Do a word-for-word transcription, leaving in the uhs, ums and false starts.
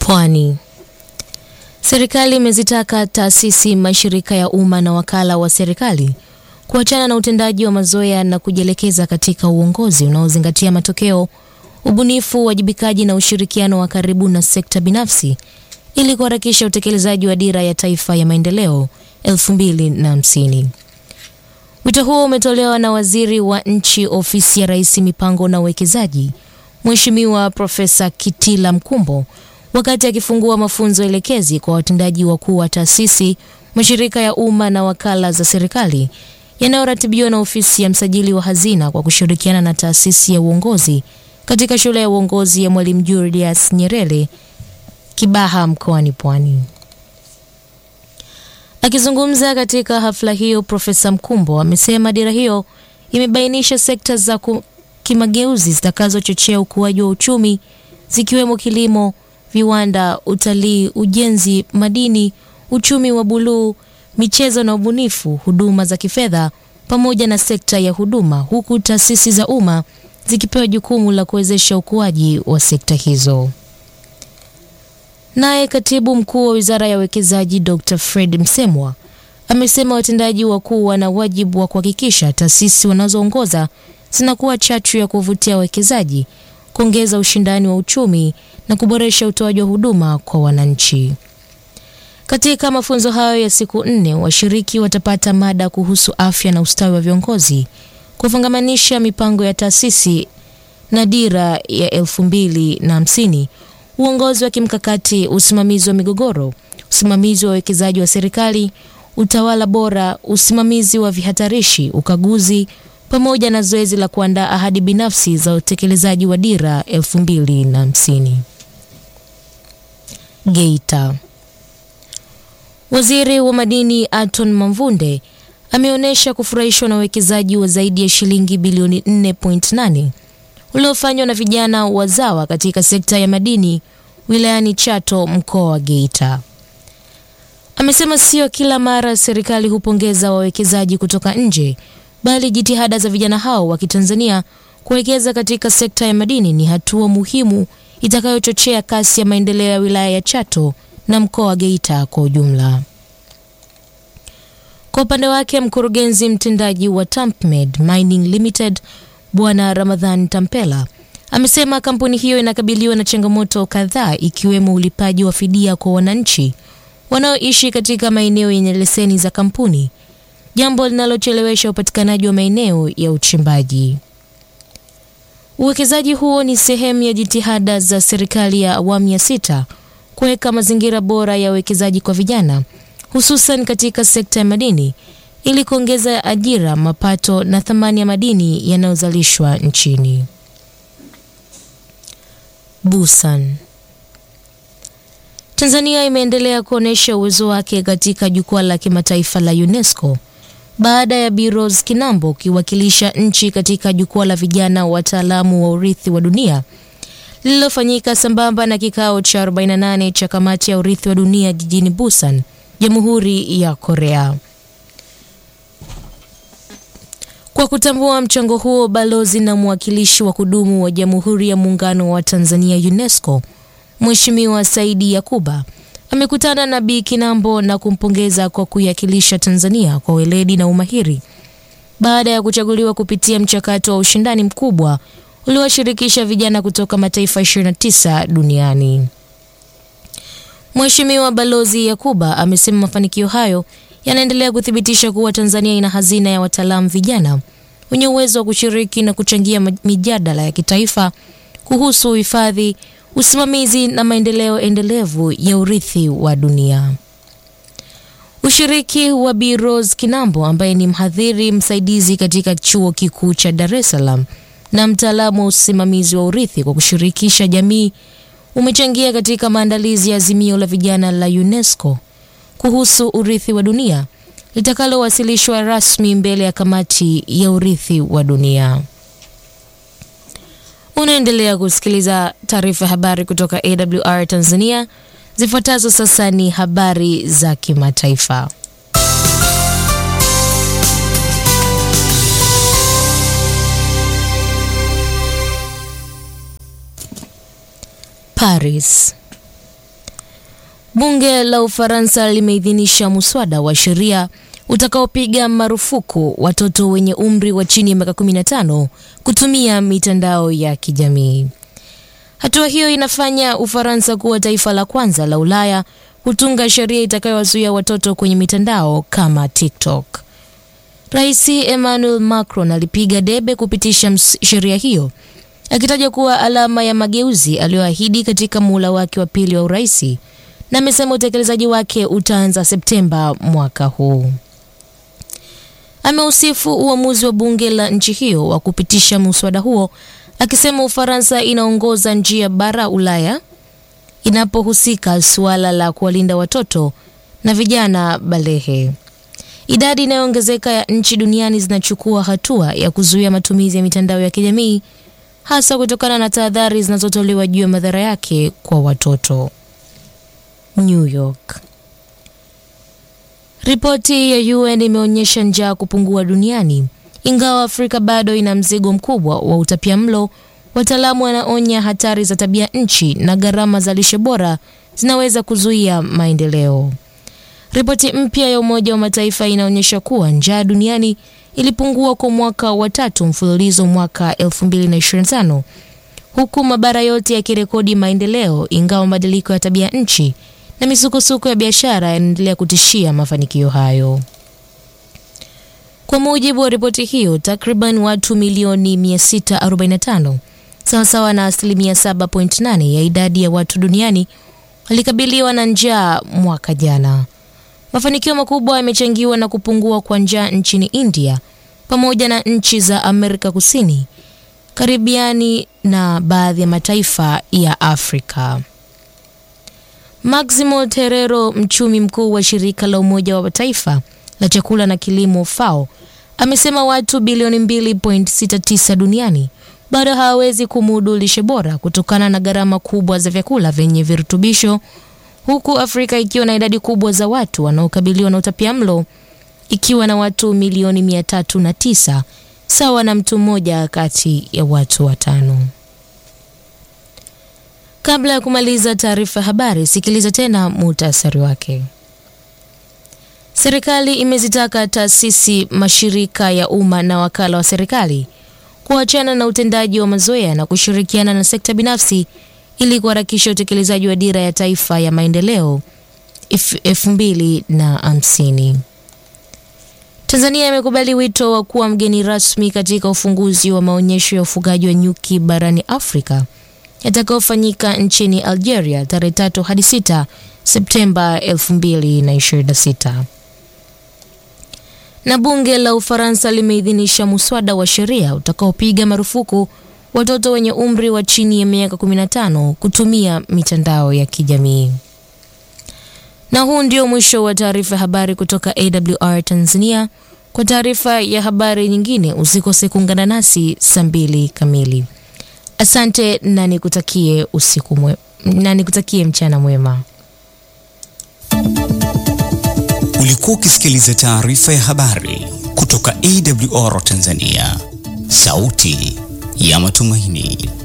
Pwani. Serikali imezitaka taasisi, mashirika ya umma na wakala wa serikali kuachana na utendaji wa mazoea na kujielekeza katika uongozi unaozingatia matokeo, ubunifu, wajibikaji na ushirikiano wa karibu na sekta binafsi ili kuharakisha utekelezaji wa dira ya taifa ya maendeleo elfu mbili na hamsini. Wito huo umetolewa na Waziri wa Nchi, Ofisi ya Rais, Mipango na Uwekezaji, Mheshimiwa Profesa Kitila Mkumbo, wakati akifungua mafunzo elekezi kwa watendaji wakuu wa taasisi, mashirika ya umma na wakala za serikali yanayoratibiwa na Ofisi ya Msajili wa Hazina kwa kushirikiana na Taasisi ya Uongozi katika Shule ya Uongozi ya Mwalimu Julius Nyerere, Kibaha, mkoani Pwani. Akizungumza katika hafla hiyo, Profesa Mkumbo amesema dira hiyo imebainisha sekta za kimageuzi zitakazochochea ukuaji wa uchumi, zikiwemo kilimo, viwanda, utalii, ujenzi, madini, uchumi wa buluu, michezo na ubunifu, huduma za kifedha pamoja na sekta ya huduma, huku taasisi za umma zikipewa jukumu la kuwezesha ukuaji wa sekta hizo. Naye Katibu Mkuu wa Wizara ya Uwekezaji Doctor Fred Msemwa amesema watendaji wakuu wana wajibu wa kuhakikisha taasisi wanazoongoza zinakuwa chachu ya kuvutia wawekezaji, kuongeza ushindani wa uchumi na kuboresha utoaji wa huduma kwa wananchi. Katika mafunzo hayo ya siku nne, washiriki watapata mada kuhusu afya na ustawi wa viongozi, kufungamanisha mipango ya taasisi na dira ya elfu mbili na hamsini, uongozi wa kimkakati, usimamizi wa migogoro, usimamizi wa uwekezaji wa serikali, utawala bora, usimamizi wa vihatarishi, ukaguzi, pamoja na zoezi la kuandaa ahadi binafsi za utekelezaji wa dira elfu mbili na hamsini. Geita. Waziri wa Madini Aton Mavunde ameonyesha kufurahishwa na uwekezaji wa zaidi ya shilingi bilioni nne nukta nane uliofanywa na vijana wazawa katika sekta ya madini wilayani Chato, mkoa wa Geita. Amesema sio kila mara serikali hupongeza wawekezaji kutoka nje, bali jitihada za vijana hao wa Kitanzania kuwekeza katika sekta ya madini ni hatua muhimu itakayochochea kasi ya maendeleo ya wilaya ya Chato na mkoa wa Geita kwa ujumla. Kwa upande wake, mkurugenzi mtendaji wa Tampmed Mining Limited Bwana Ramadhan Tampela amesema kampuni hiyo inakabiliwa na changamoto kadhaa, ikiwemo ulipaji wa fidia kwa wananchi wanaoishi katika maeneo yenye leseni za kampuni, jambo linalochelewesha upatikanaji wa maeneo ya uchimbaji. Uwekezaji huo ni sehemu ya jitihada za serikali ya awamu ya sita kuweka mazingira bora ya uwekezaji kwa vijana, hususan katika sekta ya madini, ili kuongeza ajira, mapato na thamani ya madini yanayozalishwa nchini. Busan. Tanzania imeendelea kuonesha uwezo wake katika jukwaa la kimataifa la UNESCO baada ya Bi Rose Kinambo kiwakilisha nchi katika jukwaa la vijana wataalamu wa urithi wa dunia lililofanyika sambamba na kikao cha arobaini na nane cha kamati ya urithi wa dunia jijini Busan, Jamhuri ya Korea. Kwa kutambua mchango huo, balozi na mwakilishi wa kudumu wa Jamhuri ya Muungano wa Tanzania UNESCO, Mheshimiwa Saidi Yakuba, amekutana na Bi Kinambo na kumpongeza kwa kuiwakilisha Tanzania kwa weledi na umahiri baada ya kuchaguliwa kupitia mchakato wa ushindani mkubwa uliowashirikisha vijana kutoka mataifa ishirini na tisa duniani. Mheshimiwa Balozi Yakuba amesema mafanikio hayo yanaendelea kuthibitisha kuwa Tanzania ina hazina ya wataalamu vijana wenye uwezo wa kushiriki na kuchangia mijadala ya kitaifa kuhusu uhifadhi, usimamizi na maendeleo endelevu ya urithi wa dunia. Ushiriki wa Bi Rose Kinambo, ambaye ni mhadhiri msaidizi katika Chuo Kikuu cha Dar es Salaam na mtaalamu wa usimamizi wa urithi kwa kushirikisha jamii, umechangia katika maandalizi ya azimio la vijana la UNESCO kuhusu urithi wa dunia litakalowasilishwa rasmi mbele ya kamati ya urithi wa dunia. Unaendelea kusikiliza taarifa habari kutoka A W R Tanzania. Zifuatazo sasa ni habari za kimataifa. Paris. Bunge la Ufaransa limeidhinisha muswada wa sheria utakaopiga marufuku watoto wenye umri wa chini ya miaka kumi na tano kutumia mitandao ya kijamii. Hatua hiyo inafanya Ufaransa kuwa taifa la kwanza la Ulaya kutunga sheria itakayowazuia watoto kwenye mitandao kama TikTok. Rais Emmanuel Macron alipiga debe kupitisha sheria hiyo, akitaja kuwa alama ya mageuzi aliyoahidi katika muhula wake wa pili wa uraisi, na amesema utekelezaji wake utaanza Septemba mwaka huu. Ameusifu uamuzi wa bunge la nchi hiyo wa kupitisha muswada huo, akisema Ufaransa inaongoza njia bara Ulaya inapohusika suala la kuwalinda watoto na vijana balehe. Idadi inayoongezeka ya nchi duniani zinachukua hatua ya kuzuia matumizi ya mitandao ya kijamii, hasa kutokana na tahadhari zinazotolewa juu ya madhara yake kwa watoto. New York. Ripoti ya U N imeonyesha njaa kupungua duniani, ingawa Afrika bado ina mzigo mkubwa wa utapiamlo. Wataalamu wanaonya hatari za tabia nchi na gharama za lishe bora zinaweza kuzuia maendeleo. Ripoti mpya ya Umoja wa Mataifa inaonyesha kuwa njaa duniani ilipungua kwa mwaka wa tatu mfululizo mwaka elfu mbili na ishirini na tano, huku mabara yote yakirekodi maendeleo, ingawa mabadiliko ya tabia nchi na misukosuko ya biashara yanaendelea kutishia mafanikio hayo. Kwa mujibu wa ripoti hiyo, takriban watu milioni mia sita arobaini na tano, sawa sawa na asilimia saba nukta nane ya idadi ya watu duniani, walikabiliwa na njaa mwaka jana. Mafanikio makubwa yamechangiwa na kupungua kwa njaa nchini India pamoja na nchi za Amerika Kusini, Karibiani na baadhi ya mataifa ya Afrika. Maximo Terrero, mchumi mkuu wa shirika la Umoja wa Mataifa la chakula na kilimo F A O, amesema watu bilioni mbili nukta sita tisa duniani bado hawawezi kumudu lishe bora kutokana na gharama kubwa za vyakula vyenye virutubisho, huku Afrika ikiwa na idadi kubwa za watu wanaokabiliwa na utapiamlo, ikiwa na watu milioni mia tatu na tisa, sawa na mtu mmoja kati ya watu watano. Kabla ya kumaliza taarifa habari, sikiliza tena muhtasari wake. Serikali imezitaka taasisi, mashirika ya umma na wakala wa serikali kuachana na utendaji wa mazoea na kushirikiana na sekta binafsi ili kuharakisha utekelezaji wa dira ya taifa ya maendeleo elfu mbili na hamsini. Tanzania imekubali wito wa kuwa mgeni rasmi katika ufunguzi wa maonyesho ya ufugaji wa nyuki barani Afrika yatakayofanyika nchini Algeria tarehe tatu hadi sita Septemba elfu mbili na ishirini na sita. Na bunge la Ufaransa limeidhinisha muswada wa sheria utakaopiga marufuku watoto wenye umri wa chini ya miaka kumi na tano kutumia mitandao ya kijamii. Na huu ndio mwisho wa taarifa habari kutoka A W R Tanzania. Kwa taarifa ya habari nyingine usikose kuungana nasi saa mbili kamili. Asante na nikutakie usiku mwema, na nikutakie mchana mwema. Ulikuwa ukisikiliza taarifa ya habari kutoka A W R Tanzania, sauti ya matumaini.